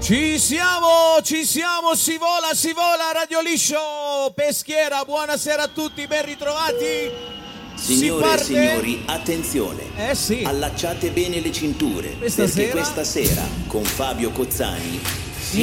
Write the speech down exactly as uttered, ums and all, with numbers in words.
Ci siamo, ci siamo, si vola, si vola, Radio Liscio Peschiera, buonasera a tutti, ben ritrovati. Signore e signori, attenzione, eh sì. allacciate bene le cinture, questa perché sera... questa sera con Fabio Cozzani